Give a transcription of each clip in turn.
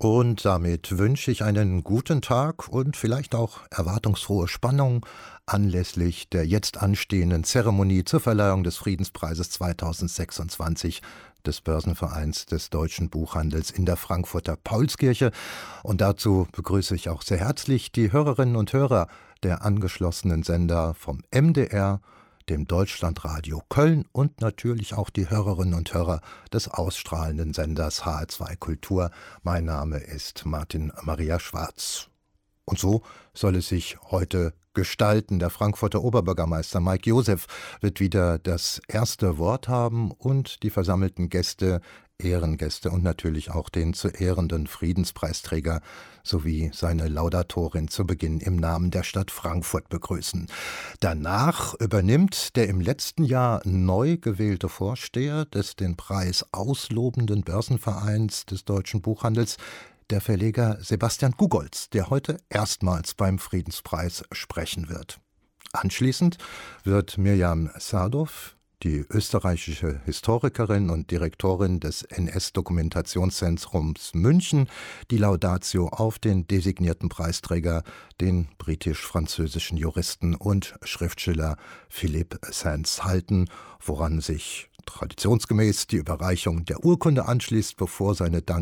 Und damit wünsche ich einen guten Tag und vielleicht auch erwartungsfrohe Spannung anlässlich der jetzt anstehenden Zeremonie zur Verleihung des Friedenspreises 2026 des Börsenvereins des deutschen Buchhandels in der Frankfurter Paulskirche. Und dazu begrüße ich auch sehr herzlich die Hörerinnen und Hörer der angeschlossenen Sender vom MDR, dem Deutschlandradio Köln und natürlich auch die Hörerinnen und Hörer des ausstrahlenden Senders HR2 Kultur. Mein Name ist Martin Maria Schwarz. Und so soll es sich heute gestalten. Der Frankfurter Oberbürgermeister Mike Joseph wird wieder das erste Wort haben und die versammelten Gäste, Ehrengäste und natürlich auch den zu ehrenden Friedenspreisträger sowie seine Laudatorin zu Beginn im Namen der Stadt Frankfurt begrüßen. Danach übernimmt der im letzten Jahr neu gewählte Vorsteher des den Preis auslobenden Börsenvereins des deutschen Buchhandels, der Verleger Sebastian Gugolz, der heute erstmals beim Friedenspreis sprechen wird. Anschließend wird Mirjam Sadow, die österreichische Historikerin und Direktorin des NS-Dokumentationszentrums München, die Laudatio auf den designierten Preisträger, den britisch-französischen Juristen und Schriftsteller Philippe Sands halten, woran sich traditionsgemäß die Überreichung der Urkunde anschließt, bevor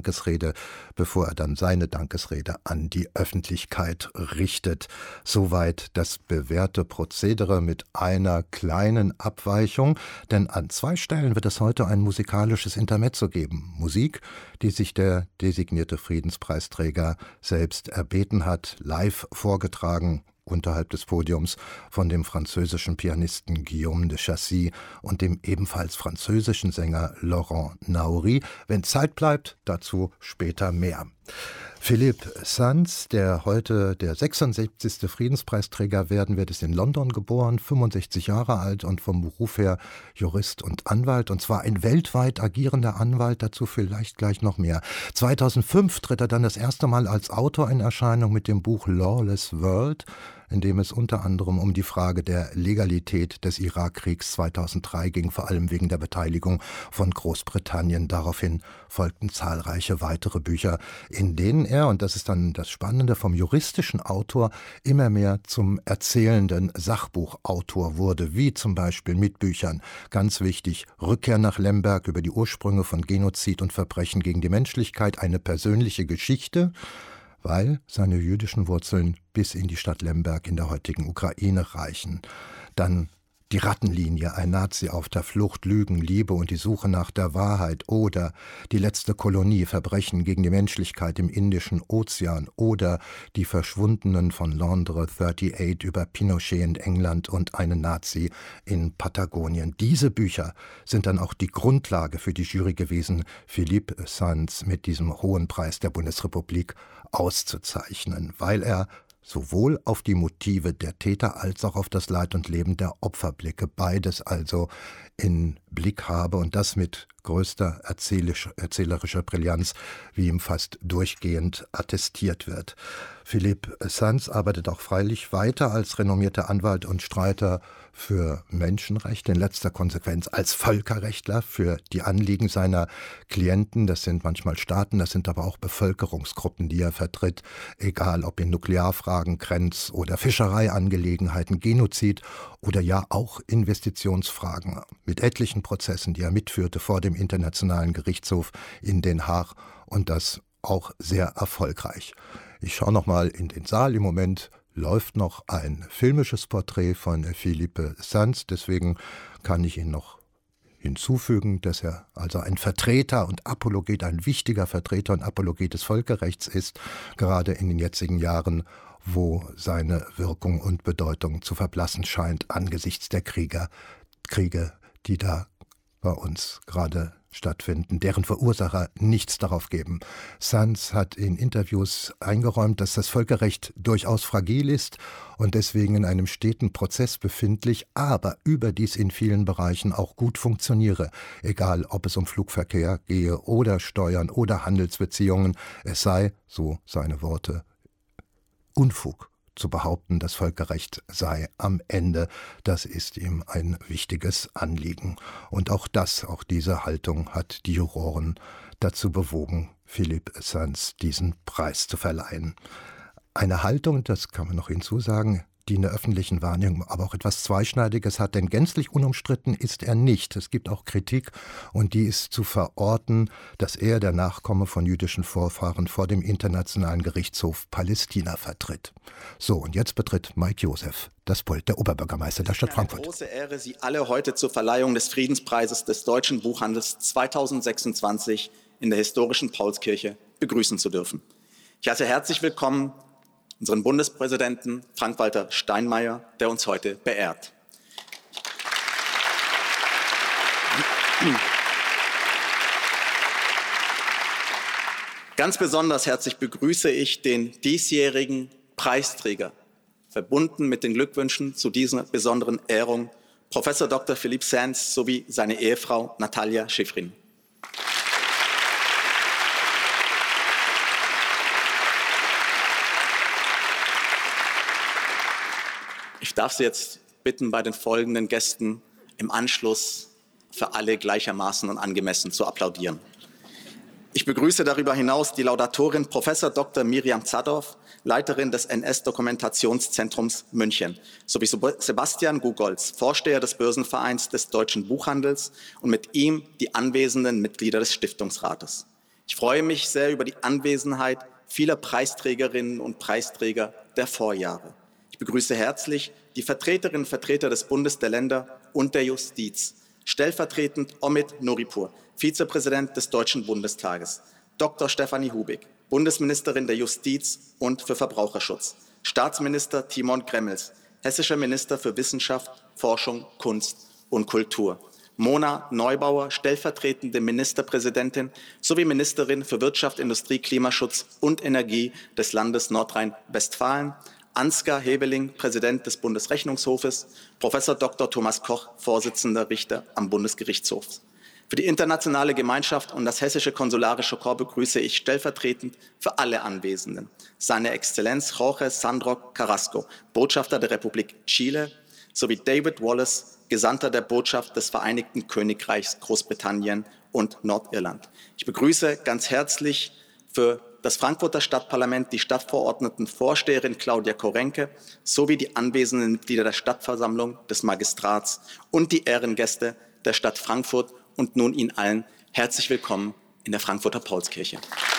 er dann seine Dankesrede an die Öffentlichkeit richtet. Soweit das bewährte Prozedere mit einer kleinen Abweichung, denn an zwei Stellen wird es heute ein musikalisches Intermezzo geben. Musik, die sich der designierte Friedenspreisträger selbst erbeten hat, live vorgetragen unterhalb des Podiums von dem französischen Pianisten Guillaume de Chassis und dem ebenfalls französischen Sänger Laurent Naouri. Wenn Zeit bleibt, dazu später mehr. Philippe Sands, der heute der 76. Friedenspreisträger werden wird, ist in London geboren, 65 Jahre alt und vom Beruf her Jurist und Anwalt, und zwar ein weltweit agierender Anwalt, dazu vielleicht gleich noch mehr. 2005 tritt er dann das erste Mal als Autor in Erscheinung mit dem Buch Lawless World, in dem es unter anderem um die Frage der Legalität des Irakkriegs 2003 ging, vor allem wegen der Beteiligung von Großbritannien. Daraufhin folgten zahlreiche weitere Bücher, in denen er, und das ist dann das Spannende, vom juristischen Autor immer mehr zum erzählenden Sachbuchautor wurde, wie zum Beispiel mit Büchern, ganz wichtig, Rückkehr nach Lemberg über die Ursprünge von Genozid und Verbrechen gegen die Menschlichkeit, eine persönliche Geschichte, weil seine jüdischen Wurzeln bis in die Stadt Lemberg in der heutigen Ukraine reichen. Dann Die Rattenlinie, ein Nazi auf der Flucht, Lügen, Liebe und die Suche nach der Wahrheit, oder Die letzte Kolonie, Verbrechen gegen die Menschlichkeit im Indischen Ozean, oder Die Verschwundenen von Londres 38 über Pinochet in England und einen Nazi in Patagonien. Diese Bücher sind dann auch die Grundlage für die Jury gewesen, Philippe Sands mit diesem hohen Preis der Bundesrepublik auszuzeichnen, weil er sowohl auf die Motive der Täter als auch auf das Leid und Leben der Opfer blicke, beides also in Blick habe, und das mit größter erzählerischer Brillanz, wie ihm fast durchgehend attestiert wird. Philippe Sands arbeitet auch freilich weiter als renommierter Anwalt und Streiter für Menschenrechte, in letzter Konsequenz als Völkerrechtler für die Anliegen seiner Klienten. Das sind manchmal Staaten, das sind aber auch Bevölkerungsgruppen, die er vertritt, egal ob in Nuklearfragen, Grenz- oder Fischereiangelegenheiten, Genozid oder ja auch Investitionsfragen, mit etlichen Prozessen, die er mitführte vor dem Internationalen Gerichtshof in Den Haag, und das auch sehr erfolgreich. Ich schaue noch mal in den Saal. Im Moment läuft noch ein filmisches Porträt von Philippe Sands, deswegen kann ich ihn noch hinzufügen, dass er also ein Vertreter und Apologet, ein wichtiger Vertreter und Apologet des Völkerrechts ist, gerade in den jetzigen Jahren, wo seine Wirkung und Bedeutung zu verblassen scheint angesichts der Kriege, die da bei uns gerade stattfinden, deren Verursacher nichts darauf geben. Sands hat in Interviews eingeräumt, dass das Völkerrecht durchaus fragil ist und deswegen in einem steten Prozess befindlich, aber überdies in vielen Bereichen auch gut funktioniere, egal ob es um Flugverkehr gehe oder Steuern oder Handelsbeziehungen. Es sei, so seine Worte, Unfug zu behaupten, das Völkerrecht sei am Ende. Das ist ihm ein wichtiges Anliegen. Und auch diese Haltung hat die Juroren dazu bewogen, Philippe Sands diesen Preis zu verleihen. Eine Haltung, das kann man noch hinzusagen, die in der öffentlichen Wahrnehmung aber auch etwas Zweischneidiges hat, denn gänzlich unumstritten ist er nicht. Es gibt auch Kritik und die ist zu verorten, dass er, der Nachkomme von jüdischen Vorfahren, vor dem Internationalen Gerichtshof Palästina vertritt. So, und jetzt betritt Mike Joseph das Pult, der Oberbürgermeister der Stadt Frankfurt. Eine große Ehre, Sie alle heute zur Verleihung des Friedenspreises des deutschen Buchhandels 2026 in der historischen Paulskirche begrüßen zu dürfen. Ich heiße herzlich willkommen unseren Bundespräsidenten Frank-Walter Steinmeier, der uns heute beehrt. Ganz besonders herzlich begrüße ich den diesjährigen Preisträger, verbunden mit den Glückwünschen zu dieser besonderen Ehrung, Professor Dr. Philippe Sands sowie seine Ehefrau Natalia Schifrin. Ich darf Sie jetzt bitten, bei den folgenden Gästen im Anschluss für alle gleichermaßen und angemessen zu applaudieren. Ich begrüße darüber hinaus die Laudatorin Professor Dr. Miriam Zadorf, Leiterin des NS-Dokumentationszentrums München, sowie Sebastian Gugolz, Vorsteher des Börsenvereins des Deutschen Buchhandels und mit ihm die anwesenden Mitglieder des Stiftungsrates. Ich freue mich sehr über die Anwesenheit vieler Preisträgerinnen und Preisträger der Vorjahre. Ich begrüße herzlich die Vertreterinnen und Vertreter des Bundes, der Länder und der Justiz, stellvertretend Omid Nuripur, Vizepräsident des Deutschen Bundestages, Dr. Stefanie Hubig, Bundesministerin der Justiz und für Verbraucherschutz, Staatsminister Timon Gremmels, hessischer Minister für Wissenschaft, Forschung, Kunst und Kultur, Mona Neubauer, stellvertretende Ministerpräsidentin sowie Ministerin für Wirtschaft, Industrie, Klimaschutz und Energie des Landes Nordrhein-Westfalen, Ansgar Hebeling, Präsident des Bundesrechnungshofes, Professor Dr. Thomas Koch, Vorsitzender Richter am Bundesgerichtshof. Für die internationale Gemeinschaft und das hessische Konsularische Korps begrüße ich stellvertretend für alle Anwesenden seine Exzellenz Jorge Sandro Carrasco, Botschafter der Republik Chile, sowie David Wallace, Gesandter der Botschaft des Vereinigten Königreichs Großbritannien und Nordirland. Ich begrüße ganz herzlich für das Frankfurter Stadtparlament die Stadtverordnetenvorsteherin Claudia Korenke sowie die anwesenden Mitglieder der Stadtversammlung, des Magistrats und die Ehrengäste der Stadt Frankfurt und nun Ihnen allen herzlich willkommen in der Frankfurter Paulskirche.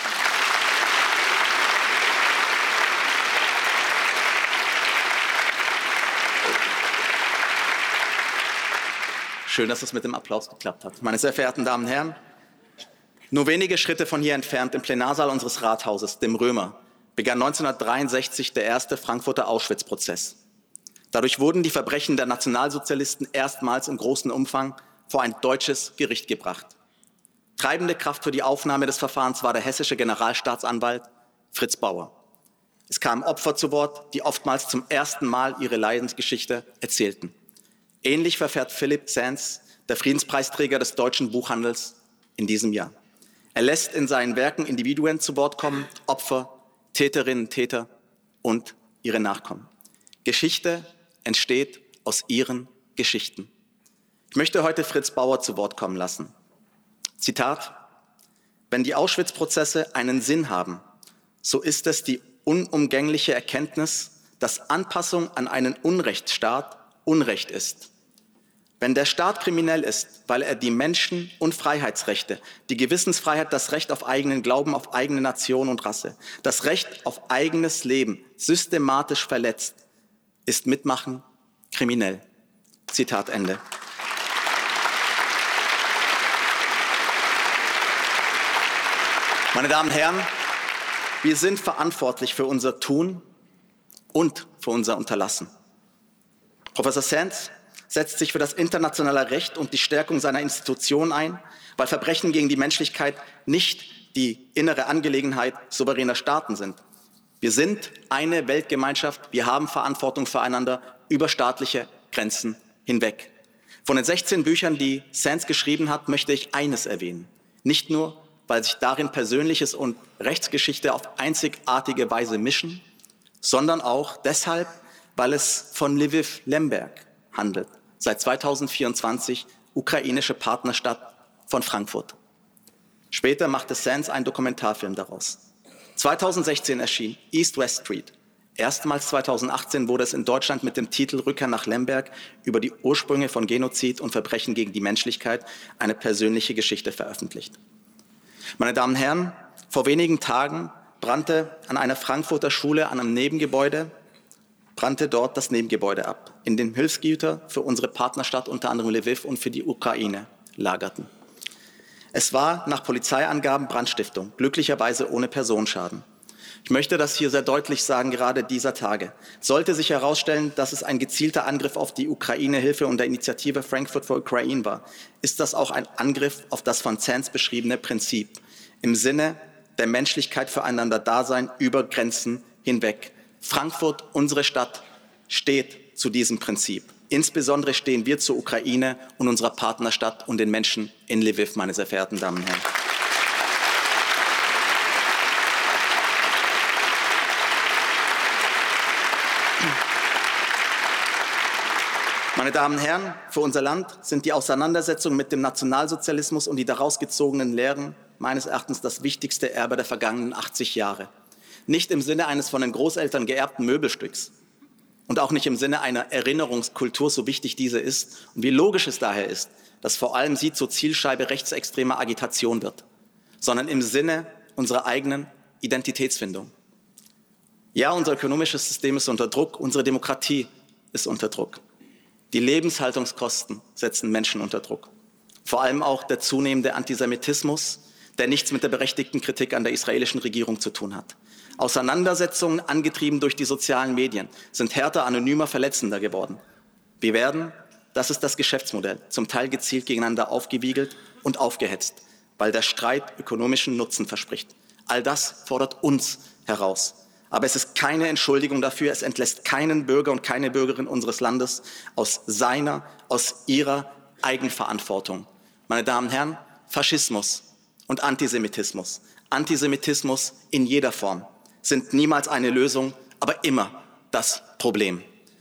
Schön, dass es mit dem Applaus geklappt hat. Meine sehr verehrten Damen und Herren, nur wenige Schritte von hier entfernt im Plenarsaal unseres Rathauses, dem Römer, begann 1963 der erste Frankfurter Auschwitz-Prozess. Dadurch wurden die Verbrechen der Nationalsozialisten erstmals im großen Umfang vor ein deutsches Gericht gebracht. Treibende Kraft für die Aufnahme des Verfahrens war der hessische Generalstaatsanwalt Fritz Bauer. Es kamen Opfer zu Wort, die oftmals zum ersten Mal ihre Leidensgeschichte erzählten. Ähnlich verfährt Philippe Sands, der Friedenspreisträger des deutschen Buchhandels, in diesem Jahr. Er lässt in seinen Werken Individuen zu Wort kommen, Opfer, Täterinnen, Täter und ihre Nachkommen. Geschichte entsteht aus ihren Geschichten. Ich möchte heute Fritz Bauer zu Wort kommen lassen. Zitat: Wenn die Auschwitz-Prozesse einen Sinn haben, so ist es die unumgängliche Erkenntnis, dass Anpassung an einen Unrechtsstaat Unrecht ist. Wenn der Staat kriminell ist, weil er die Menschen- und Freiheitsrechte, die Gewissensfreiheit, das Recht auf eigenen Glauben, auf eigene Nation und Rasse, das Recht auf eigenes Leben systematisch verletzt, ist Mitmachen kriminell. Zitat Ende. Meine Damen und Herren, wir sind verantwortlich für unser Tun und für unser Unterlassen. Professor Sands setzt sich für das internationale Recht und die Stärkung seiner Institutionen ein, weil Verbrechen gegen die Menschlichkeit nicht die innere Angelegenheit souveräner Staaten sind. Wir sind eine Weltgemeinschaft, wir haben Verantwortung füreinander über staatliche Grenzen hinweg. Von den 16 Büchern, die Sands geschrieben hat, möchte ich eines erwähnen. Nicht nur, weil sich darin Persönliches und Rechtsgeschichte auf einzigartige Weise mischen, sondern auch deshalb, weil es von Lviv Lemberg handelt, seit 2024 ukrainische Partnerstadt von Frankfurt. Später machte Sands einen Dokumentarfilm daraus. 2016 erschien East West Street. Erstmals 2018 wurde es in Deutschland mit dem Titel Rückkehr nach Lemberg über die Ursprünge von Genozid und Verbrechen gegen die Menschlichkeit eine persönliche Geschichte veröffentlicht. Meine Damen und Herren, vor wenigen Tagen brannte an einer Frankfurter Schule an einem Nebengebäude, brannte dort das Nebengebäude ab, in dem Hilfsgüter für unsere Partnerstadt, unter anderem Lviv, und für die Ukraine lagerten. Es war nach Polizeiangaben Brandstiftung, glücklicherweise ohne Personenschaden. Ich möchte das hier sehr deutlich sagen, gerade dieser Tage. Sollte sich herausstellen, dass es ein gezielter Angriff auf die Ukraine-Hilfe und der Initiative Frankfurt for Ukraine war, ist das auch ein Angriff auf das von Sands beschriebene Prinzip im Sinne der Menschlichkeit füreinander Dasein über Grenzen hinweg. Frankfurt, unsere Stadt, steht zu diesem Prinzip. Insbesondere stehen wir zur Ukraine und unserer Partnerstadt und den Menschen in Lviv, meine sehr verehrten Damen und Herren. Meine Damen und Herren, für unser Land sind die Auseinandersetzungen mit dem Nationalsozialismus und die daraus gezogenen Lehren meines Erachtens das wichtigste Erbe der vergangenen 80 Jahre. Nicht im Sinne eines von den Großeltern geerbten Möbelstücks und auch nicht im Sinne einer Erinnerungskultur, so wichtig diese ist und wie logisch es daher ist, dass vor allem sie zur Zielscheibe rechtsextremer Agitation wird, sondern im Sinne unserer eigenen Identitätsfindung. Ja, unser ökonomisches System ist unter Druck, unsere Demokratie ist unter Druck. Die Lebenshaltungskosten setzen Menschen unter Druck. Vor allem auch der zunehmende Antisemitismus, der nichts mit der berechtigten Kritik an der israelischen Regierung zu tun hat. Auseinandersetzungen, angetrieben durch die sozialen Medien, sind härter, anonymer, verletzender geworden. Wir werden, das ist das Geschäftsmodell, zum Teil gezielt gegeneinander aufgewiegelt und aufgehetzt, weil der Streit ökonomischen Nutzen verspricht. All das fordert uns heraus. Aber es ist keine Entschuldigung dafür, es entlässt keinen Bürger und keine Bürgerin unseres Landes aus ihrer Eigenverantwortung. Meine Damen und Herren, Faschismus und Antisemitismus in jeder Form sind niemals eine Lösung, aber immer das Problem.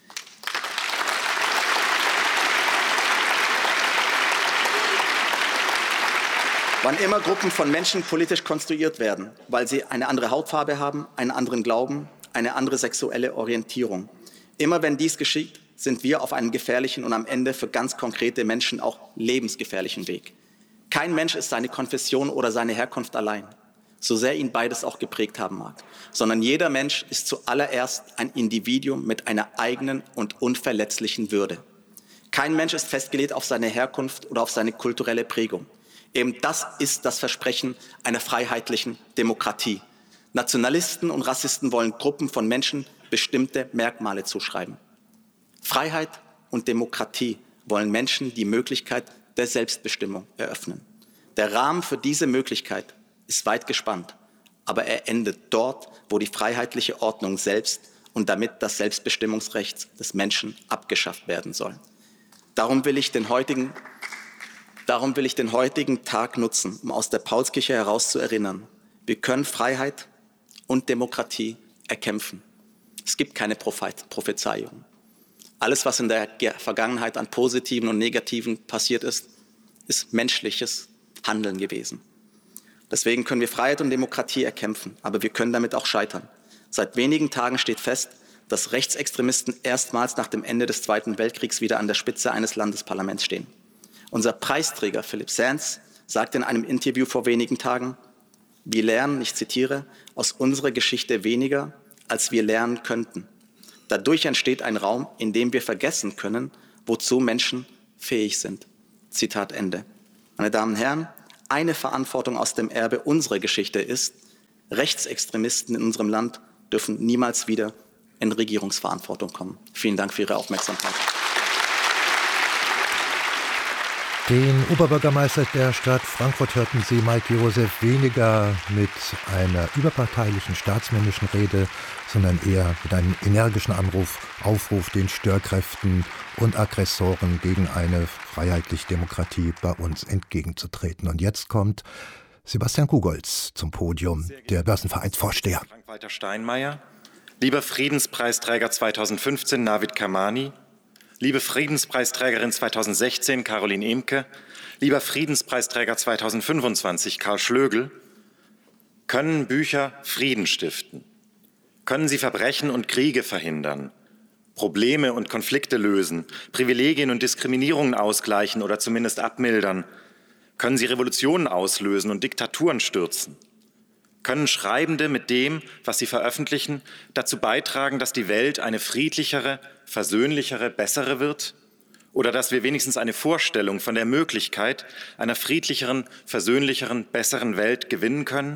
Wann immer Gruppen von Menschen politisch konstruiert werden, weil sie eine andere Hautfarbe haben, einen anderen Glauben, eine andere sexuelle Orientierung. Immer wenn dies geschieht, sind wir auf einem gefährlichen und am Ende für ganz konkrete Menschen auch lebensgefährlichen Weg. Kein Mensch ist seine Konfession oder seine Herkunft allein, so sehr ihn beides auch geprägt haben mag, sondern jeder Mensch ist zuallererst ein Individuum mit einer eigenen und unverletzlichen Würde. Kein Mensch ist festgelegt auf seine Herkunft oder auf seine kulturelle Prägung. Eben das ist das Versprechen einer freiheitlichen Demokratie. Nationalisten und Rassisten wollen Gruppen von Menschen bestimmte Merkmale zuschreiben. Freiheit und Demokratie wollen Menschen die Möglichkeit der Selbstbestimmung eröffnen. Der Rahmen für diese Möglichkeit ist weit gespannt, aber er endet dort, wo die freiheitliche Ordnung selbst und damit das Selbstbestimmungsrecht des Menschen abgeschafft werden soll. Darum will ich den heutigen Tag nutzen, um aus der Paulskirche heraus zu erinnern. Wir können Freiheit und Demokratie erkämpfen. Es gibt keine Prophezeiung. Alles, was in der Vergangenheit an Positiven und Negativen passiert ist, ist menschliches Handeln gewesen. Deswegen können wir Freiheit und Demokratie erkämpfen, aber wir können damit auch scheitern. Seit wenigen Tagen steht fest, dass Rechtsextremisten erstmals nach dem Ende des Zweiten Weltkriegs wieder an der Spitze eines Landesparlaments stehen. Unser Preisträger Philipp Sands sagte in einem Interview vor wenigen Tagen, wir lernen, ich zitiere, aus unserer Geschichte weniger, als wir lernen könnten. Dadurch entsteht ein Raum, in dem wir vergessen können, wozu Menschen fähig sind. Zitat Ende. Meine Damen und Herren, eine Verantwortung aus dem Erbe unserer Geschichte ist, Rechtsextremisten in unserem Land dürfen niemals wieder in Regierungsverantwortung kommen. Vielen Dank für Ihre Aufmerksamkeit. Den Oberbürgermeister der Stadt Frankfurt hörten Sie, Mike Josef, weniger mit einer überparteilichen staatsmännischen Rede, sondern eher mit einem energischen Aufruf den Störkräften und Aggressoren gegen eine freiheitliche Demokratie bei uns entgegenzutreten. Und jetzt kommt Sebastian Kugolz zum Podium, der Börsenvereinsvorsteher. Frank-Walter Steinmeier, lieber Friedenspreisträger 2015 Navid Kermani, liebe Friedenspreisträgerin 2016 Caroline Emke, Lieber Friedenspreisträger 2025 Karl Schlögl, können Bücher Frieden stiften? Können sie Verbrechen und Kriege verhindern, Probleme und Konflikte lösen, Privilegien und Diskriminierungen ausgleichen oder zumindest abmildern? Können sie Revolutionen auslösen und Diktaturen stürzen? Können Schreibende mit dem, was sie veröffentlichen, dazu beitragen, dass die Welt eine friedlichere, versöhnlichere, bessere wird? Oder dass wir wenigstens eine Vorstellung von der Möglichkeit einer friedlicheren, versöhnlicheren, besseren Welt gewinnen können?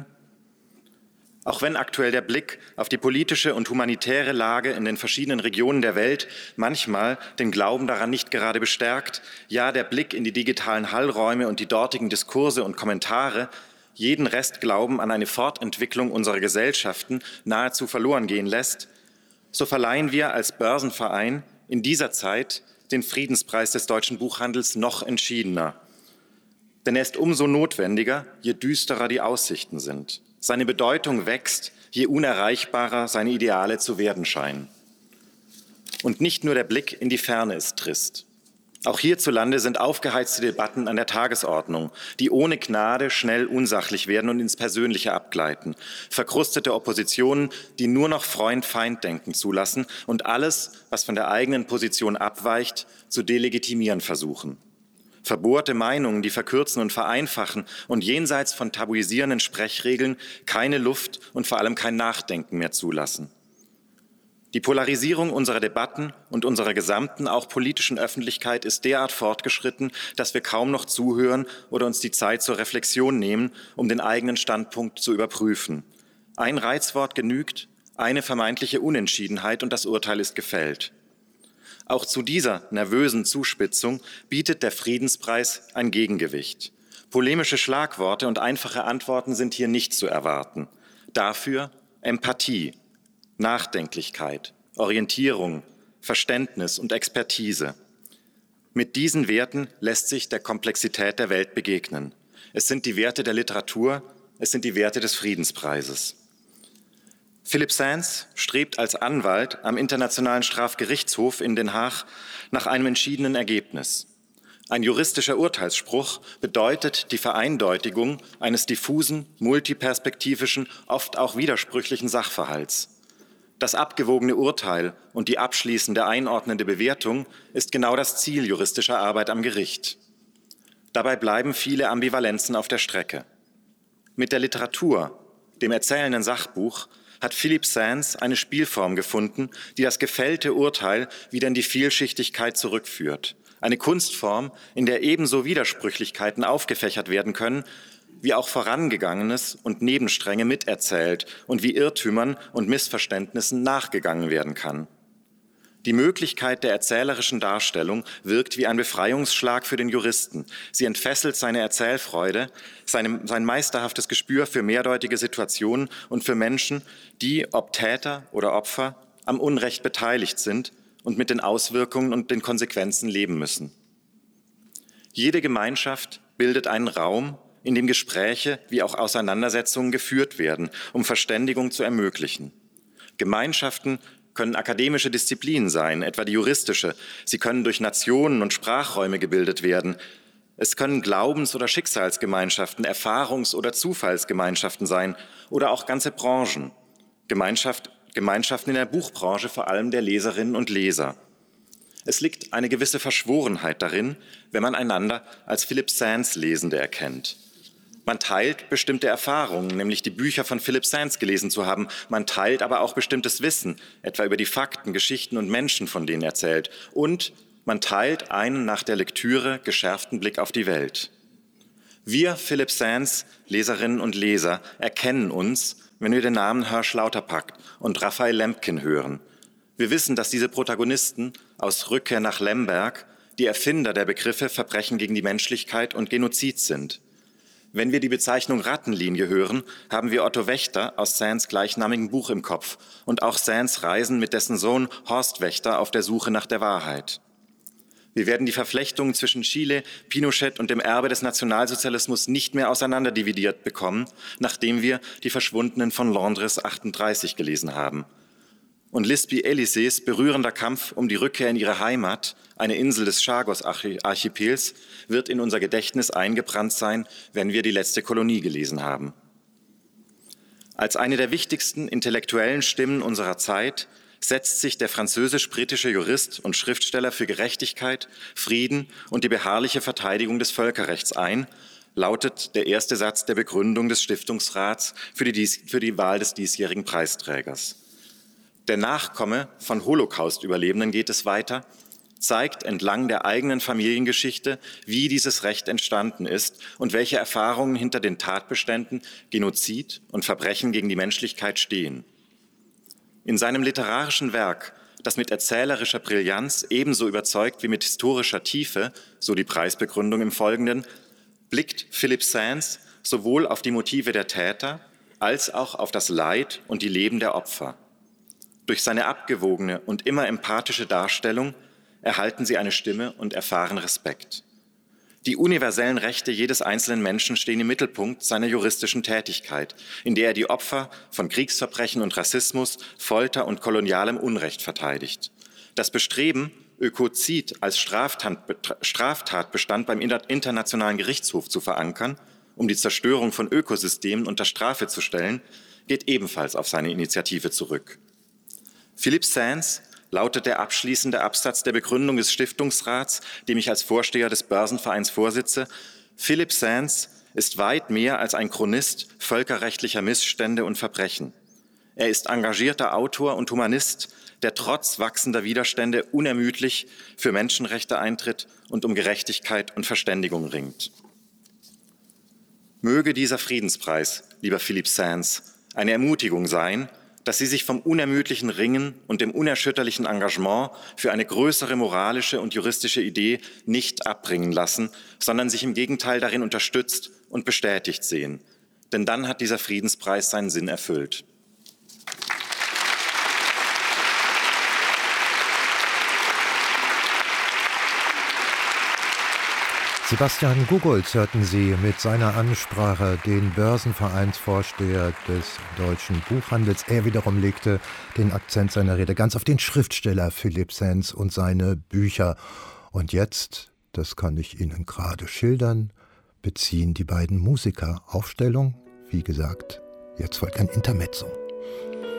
Auch wenn aktuell der Blick auf die politische und humanitäre Lage in den verschiedenen Regionen der Welt manchmal den Glauben daran nicht gerade bestärkt, ja, der Blick in die digitalen Hallräume und die dortigen Diskurse und Kommentare jeden Restglauben an eine Fortentwicklung unserer Gesellschaften nahezu verloren gehen lässt, so verleihen wir als Börsenverein in dieser Zeit den Friedenspreis des deutschen Buchhandels noch entschiedener. Denn er ist umso notwendiger, je düsterer die Aussichten sind. Seine Bedeutung wächst, je unerreichbarer seine Ideale zu werden scheinen. Und nicht nur der Blick in die Ferne ist trist. Auch hierzulande sind aufgeheizte Debatten an der Tagesordnung, die ohne Gnade schnell unsachlich werden und ins Persönliche abgleiten. Verkrustete Oppositionen, die nur noch Freund-Feind-Denken zulassen und alles, was von der eigenen Position abweicht, zu delegitimieren versuchen. Verbohrte Meinungen, die verkürzen und vereinfachen und jenseits von tabuisierenden Sprechregeln keine Luft und vor allem kein Nachdenken mehr zulassen. Die Polarisierung unserer Debatten und unserer gesamten, auch politischen Öffentlichkeit ist derart fortgeschritten, dass wir kaum noch zuhören oder uns die Zeit zur Reflexion nehmen, um den eigenen Standpunkt zu überprüfen. Ein Reizwort genügt, eine vermeintliche Unentschiedenheit und das Urteil ist gefällt. Auch zu dieser nervösen Zuspitzung bietet der Friedenspreis ein Gegengewicht. Polemische Schlagworte und einfache Antworten sind hier nicht zu erwarten. Dafür Empathie, Nachdenklichkeit, Orientierung, Verständnis und Expertise. Mit diesen Werten lässt sich der Komplexität der Welt begegnen. Es sind die Werte der Literatur, es sind die Werte des Friedenspreises. Philipp Sands strebt als Anwalt am Internationalen Strafgerichtshof in Den Haag nach einem entschiedenen Ergebnis. Ein juristischer Urteilsspruch bedeutet die Vereindeutigung eines diffusen, multiperspektivischen, oft auch widersprüchlichen Sachverhalts. Das abgewogene Urteil und die abschließende einordnende Bewertung ist genau das Ziel juristischer Arbeit am Gericht. Dabei bleiben viele Ambivalenzen auf der Strecke. Mit der Literatur, dem erzählenden Sachbuch, hat Philipp Sands eine Spielform gefunden, die das gefällte Urteil wieder in die Vielschichtigkeit zurückführt. Eine Kunstform, in der ebenso Widersprüchlichkeiten aufgefächert werden können, wie auch Vorangegangenes und Nebenstränge miterzählt und wie Irrtümern und Missverständnissen nachgegangen werden kann. Die Möglichkeit der erzählerischen Darstellung wirkt wie ein Befreiungsschlag für den Juristen. Sie entfesselt seine Erzählfreude, sein meisterhaftes Gespür für mehrdeutige Situationen und für Menschen, die, ob Täter oder Opfer, am Unrecht beteiligt sind und mit den Auswirkungen und den Konsequenzen leben müssen. Jede Gemeinschaft bildet einen Raum, in dem Gespräche wie auch Auseinandersetzungen geführt werden, um Verständigung zu ermöglichen. Gemeinschaften können akademische Disziplinen sein, etwa die juristische. Sie können durch Nationen und Sprachräume gebildet werden. Es können Glaubens- oder Schicksalsgemeinschaften, Erfahrungs- oder Zufallsgemeinschaften sein oder auch ganze Branchen. Gemeinschaften in der Buchbranche, vor allem der Leserinnen und Leser. Es liegt eine gewisse Verschworenheit darin, wenn man einander als Philipp Sands Lesende erkennt. Man teilt bestimmte Erfahrungen, nämlich die Bücher von Philipp Sands gelesen zu haben. Man teilt aber auch bestimmtes Wissen, etwa über die Fakten, Geschichten und Menschen, von denen er erzählt. Und man teilt einen nach der Lektüre geschärften Blick auf die Welt. Wir Philipp Sands Leserinnen und Leser erkennen uns, wenn wir den Namen Hersch Lauterpacht und Raphael Lemkin hören. Wir wissen, dass diese Protagonisten aus Rückkehr nach Lemberg die Erfinder der Begriffe Verbrechen gegen die Menschlichkeit und Genozid sind. Wenn wir die Bezeichnung Rattenlinie hören, haben wir Otto Wächter aus Sands gleichnamigen Buch im Kopf und auch Sands Reisen mit dessen Sohn Horst Wächter auf der Suche nach der Wahrheit. Wir werden die Verflechtungen zwischen Chile, Pinochet und dem Erbe des Nationalsozialismus nicht mehr auseinanderdividiert bekommen, nachdem wir die Verschwundenen von Londres 38 gelesen haben. und Lisby Élysées berührender Kampf um die Rückkehr in ihre Heimat, eine Insel des Chagos-Archipels, wird in unser Gedächtnis eingebrannt sein, wenn wir die letzte Kolonie gelesen haben. Als eine der wichtigsten intellektuellen Stimmen unserer Zeit setzt sich der französisch-britische Jurist und Schriftsteller für Gerechtigkeit, Frieden und die beharrliche Verteidigung des Völkerrechts ein, lautet der erste Satz der Begründung des Stiftungsrats für die Wahl des diesjährigen Preisträgers. Der Nachkomme von Holocaust-Überlebenden, geht es weiter, zeigt entlang der eigenen Familiengeschichte, wie dieses Recht entstanden ist und welche Erfahrungen hinter den Tatbeständen Genozid und Verbrechen gegen die Menschlichkeit stehen. In seinem literarischen Werk, das mit erzählerischer Brillanz ebenso überzeugt wie mit historischer Tiefe, so die Preisbegründung im Folgenden, blickt Philippe Sands sowohl auf die Motive der Täter als auch auf das Leid und die Leben der Opfer. Durch seine abgewogene und immer empathische Darstellung erhalten sie eine Stimme und erfahren Respekt. Die universellen Rechte jedes einzelnen Menschen stehen im Mittelpunkt seiner juristischen Tätigkeit, in der er die Opfer von Kriegsverbrechen und Rassismus, Folter und kolonialem Unrecht verteidigt. Das Bestreben, Ökozid als Straftatbestand beim Internationalen Gerichtshof zu verankern, um die Zerstörung von Ökosystemen unter Strafe zu stellen, geht ebenfalls auf seine Initiative zurück. Philippe Sands lautet der abschließende Absatz der Begründung des Stiftungsrats, dem ich als Vorsteher des Börsenvereins vorsitze. Philippe Sands ist weit mehr als ein Chronist völkerrechtlicher Missstände und Verbrechen. Er ist engagierter Autor und Humanist, der trotz wachsender Widerstände unermüdlich für Menschenrechte eintritt und um Gerechtigkeit und Verständigung ringt. Möge dieser Friedenspreis, lieber Philippe Sands, eine Ermutigung sein, dass Sie sich vom unermüdlichen Ringen und dem unerschütterlichen Engagement für eine größere moralische und juristische Idee nicht abbringen lassen, sondern sich im Gegenteil darin unterstützt und bestätigt sehen. Denn dann hat dieser Friedenspreis seinen Sinn erfüllt. Sebastian Gugolz hörten Sie mit seiner Ansprache den Börsenvereinsvorsteher des Deutschen Buchhandels. Er wiederum legte den Akzent seiner Rede ganz auf den Schriftsteller Philippe Sands und seine Bücher. Und jetzt, das kann ich Ihnen gerade schildern, beziehen die beiden Musiker Aufstellung. Wie gesagt, jetzt folgt ein Intermezzo.